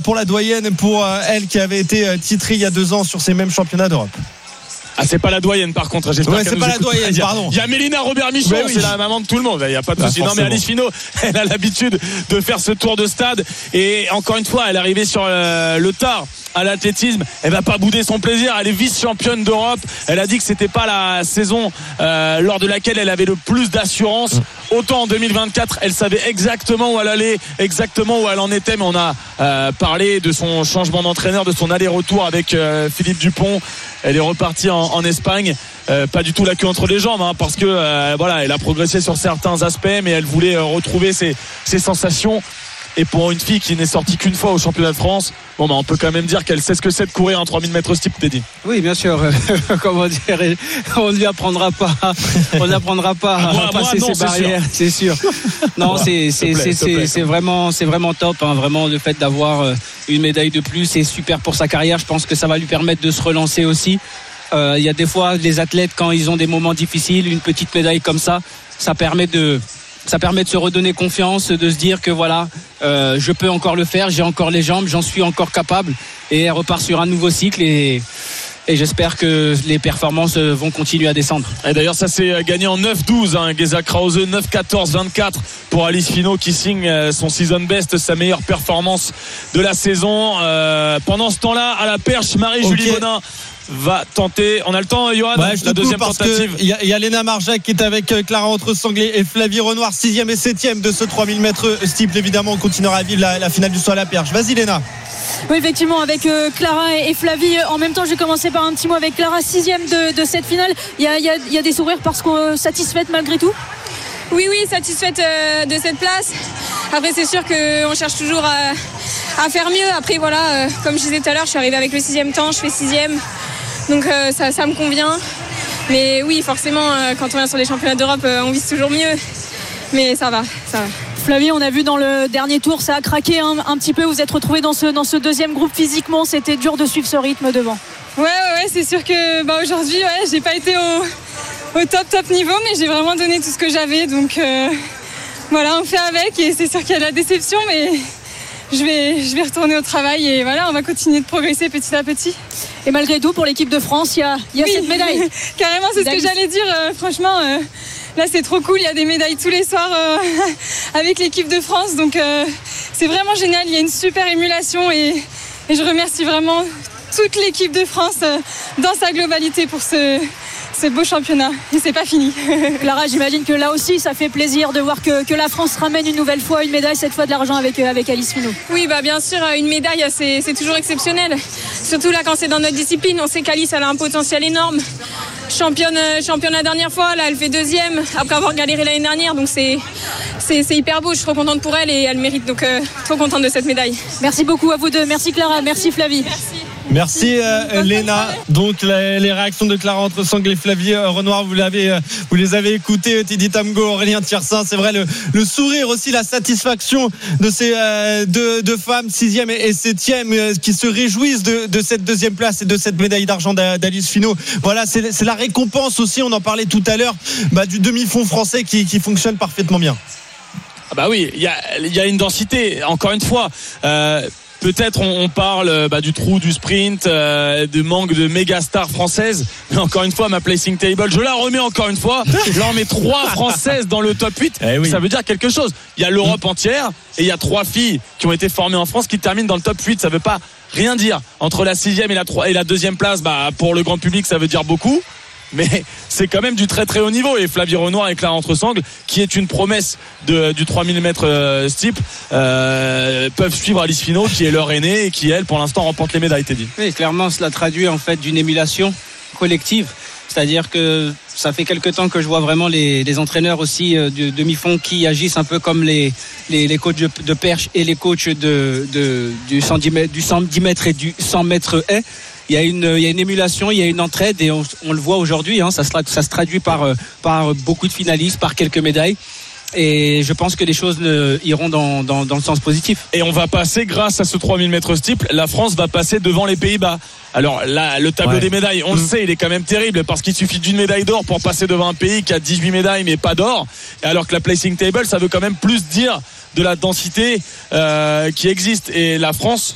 pour la doyenne, pour elle qui avait été titrée il y a 2 ans sur ces mêmes championnats d'Europe. Ah, c'est pas la doyenne par contre. J'espère ouais, c'est pas la doyenne, pardon. Il y a Mélina Robert-Michon, oui. C'est la maman de tout le monde. Il n'y a pas de souci. Non, mais Alice Finot, elle a l'habitude de faire ce tour de stade. Et encore une fois, elle est arrivée sur le tard à l'athlétisme. Elle va pas bouder son plaisir. Elle est vice-championne d'Europe. Elle a dit que c'était pas la saison lors de laquelle elle avait le plus d'assurance. Autant en 2024, elle savait exactement où elle allait, exactement où elle en était. Mais on a parlé de son changement d'entraîneur, de son aller-retour avec Philippe Dupont. Elle est repartie en Espagne, pas du tout la queue entre les jambes, hein, parce que voilà, elle a progressé sur certains aspects, mais elle voulait retrouver ses sensations. Et pour une fille qui n'est sortie qu'une fois au championnat de France, bon, on peut quand même dire qu'elle sait ce que c'est de courir un 3000 mètres steep, Teddy. Oui, bien sûr. Comment dire, on ne lui apprendra pas. On n'apprendra pas à passer ces barrières, c'est sûr. Non, c'est vraiment top, hein, vraiment le fait d'avoir une médaille de plus, c'est super pour sa carrière. Je pense que ça va lui permettre de se relancer aussi. Il y a des fois les athlètes, quand ils ont des moments difficiles, une petite médaille comme ça permet de se redonner confiance, de se dire que voilà, je peux encore le faire, j'ai encore les jambes, j'en suis encore capable, et elle repart sur un nouveau cycle et j'espère que les performances vont continuer à descendre. Et d'ailleurs ça s'est gagné en 9-12, hein, Geza Krause, 9-14-24 pour Alice Finot qui signe son season best, sa meilleure performance de la saison. Pendant ce temps-là, à la perche, Marie-Julie Bonin va tenter. On a le temps, Johan, la deuxième tentative. Il y a Léna Marjac qui est avec Clara Entre-Sanglé et Flavie Renoir, 6e et 7e de ce 3000 mètres steeple. Évidemment, on continuera à vivre la finale du saut à la perche. Vas-y, Léna. Oui, effectivement, avec Clara et Flavie en même temps. Je vais commencer par un petit mot avec Clara, 6e de cette finale. Il y a des sourires parce qu'on est satisfaite malgré tout. Oui, satisfaite de cette place. Après, c'est sûr qu'on cherche toujours à faire mieux. Après, voilà, comme je disais tout à l'heure, je suis arrivée avec le 6e temps, je fais 6e. Donc ça me convient. Mais oui, forcément, quand on vient sur les championnats d'Europe, on vise toujours mieux. Mais ça va. Flavie, on a vu dans le dernier tour, ça a craqué un petit peu. Vous êtes retrouvés dans ce deuxième groupe physiquement. C'était dur de suivre ce rythme devant. Ouais, c'est sûr que aujourd'hui, j'ai pas été au top niveau, mais j'ai vraiment donné tout ce que j'avais. Donc voilà, on fait avec. Et c'est sûr qu'il y a de la déception, mais je vais retourner au travail. Et voilà, on va continuer de progresser petit à petit. Et malgré tout, pour l'équipe de France, il y a cette médaille. Carrément, c'est ce que j'allais dire. Franchement, là, c'est trop cool. Il y a des médailles tous les soirs avec l'équipe de France. Donc, c'est vraiment génial. Il y a une super émulation et je remercie vraiment toute l'équipe de France dans sa globalité pour ce beau championnat. Et c'est pas fini. Clara, j'imagine que là aussi, ça fait plaisir de voir que la France ramène une nouvelle fois une médaille, cette fois de l'argent avec Alice Finot. Oui, bien sûr, une médaille, c'est toujours exceptionnel. Surtout là, quand c'est dans notre discipline, on sait qu'Alice, elle a un potentiel énorme. Championne la dernière fois, là, elle fait 2e après avoir galéré l'année dernière. Donc c'est hyper beau. Je suis trop contente pour elle et elle mérite. Donc trop contente de cette médaille. Merci beaucoup à vous deux. Merci Clara, merci Flavie. Merci Léna. Donc les réactions de Clara Entre-Sanglé et Flavie Renoir, vous les avez écoutées. Teddy Tamgo, Aurélien Tiersin, c'est vrai, le sourire aussi, la satisfaction de ces deux femmes 6e et 7e qui se réjouissent de cette deuxième place et de cette médaille d'argent d'Alice Finot. Voilà, c'est la récompense aussi, on en parlait tout à l'heure, du demi-fond français qui fonctionne parfaitement bien. Bah oui, il y a une densité, encore une fois. Peut-être on parle du trou du sprint, de manque de méga stars françaises, mais encore une fois ma placing table, je la remets encore une fois. Là on met 3 françaises dans le top 8. Ça veut dire quelque chose. Il y a l'Europe entière et il y a 3 filles qui ont été formées en France qui terminent dans le top 8. Ça veut pas rien dire. Entre la 6e et la 2e place, pour le grand public ça veut dire beaucoup. Mais c'est quand même du très très haut niveau. Et Flavie Renoir et Clara Entre-Sanglé, qui est une promesse du 3000 mètres steeple, peuvent suivre Alice Finot, qui est leur aînée et qui elle pour l'instant remporte les médailles. Teddy. Oui, clairement cela traduit en fait d'une émulation collective. C'est-à-dire que ça fait quelque temps que je vois vraiment les entraîneurs aussi de demi-fond qui agissent un peu comme les coachs de perche et les coachs du 110 mètres et du 100 mètres haies. Il y a une émulation, il y a une entraide et on le voit aujourd'hui, ça se traduit par beaucoup de finalistes, par quelques médailles. Et je pense que les choses iront dans le sens positif. Et on va passer, grâce à ce 3000 mètres steeple, la France va passer devant les Pays-Bas. Alors là, le tableau des médailles, on le sait, il est quand même terrible parce qu'il suffit d'une médaille d'or pour passer devant un pays qui a 18 médailles mais pas d'or. Et alors que la placing table, ça veut quand même plus dire de la densité qui existe. Et la France